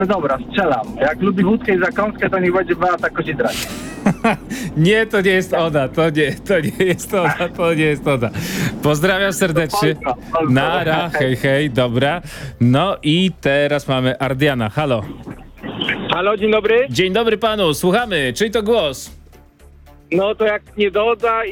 No dobra, strzelam. Jak lubi wódkę i zakąskę, to niech będzie Beata Kozidrań. Nie, to nie jest ona, to nie jest ona, to nie jest ona. Pozdrawiam serdecznie. Polka. Nara, hej, hej, dobra. No i teraz mamy Ardiana, halo. Halo, dzień dobry. Dzień dobry panu, słuchamy, czyj to głos? No to jak nie Dodza